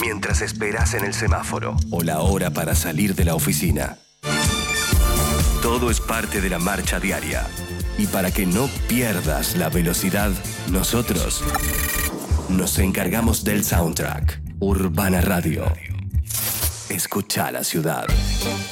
mientras esperas en el semáforo o la hora para salir de la oficina. Todo es parte de la marcha diaria. Y para que no pierdas la velocidad, nosotros nos encargamos del soundtrack. Urbana Radio. Escucha la ciudad.